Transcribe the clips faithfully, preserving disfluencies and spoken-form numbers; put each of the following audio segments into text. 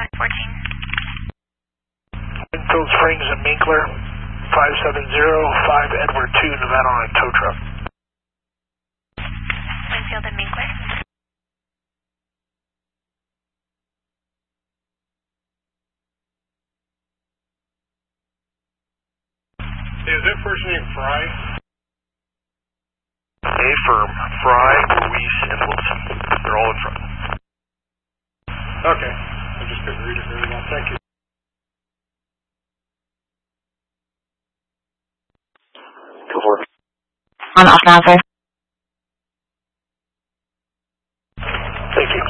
fourteen. Winfield Springs and Minkler, five seven zero, five Edward two, Nevada on a tow truck. Winfield and Minkler. Is that first name Fry? A firm, Fry, Ruiz, and Wilson. They're all in front. Okay. I just couldn't read it very well. Thank you. Go for it. On off now, sir. Thank you.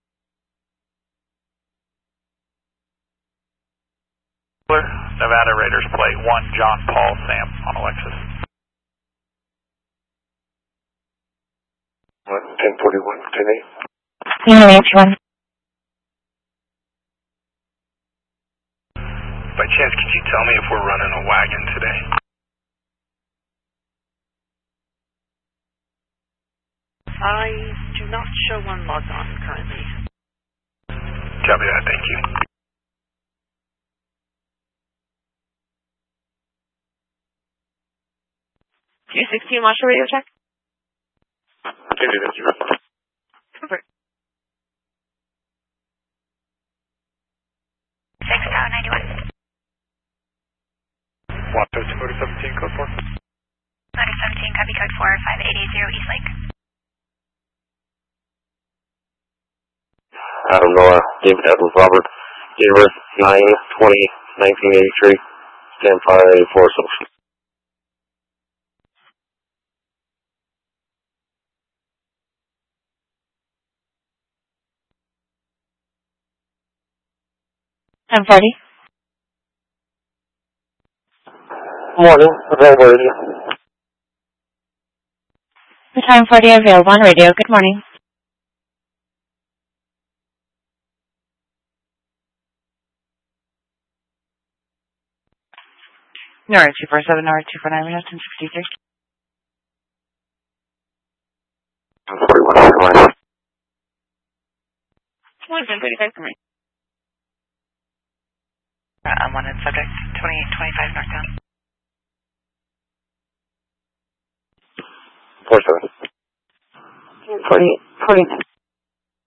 Nevada Raiders plate one, John Paul Sam on Alexis. ten forty-one, ten eight. Unit H one. By chance, could you tell me if we're running a wagon today? I do not show one logged on currently. Copy that, thank you. two sixteen, watch your radio check. Can do this, you're fine. Over. six Tower ninety-one. Watch those motor seventeen, code four. Motor seventeen, copy code four, five eight eight zero East Lake. Adam Noah, David Edward Robert, date of birth nine twenty nineteen eighty-three, stand five eighty-four social. ten forty. Morning, available radio. The time forty available on radio. Good morning. Nora two four seven, Nora two four nine, ten sixty-three. forty-one, forty-one. one thirty-five, come in. Uh, unwanted subject, twenty-eight twenty-five northbound. four seven. forty-eight, forty-nine.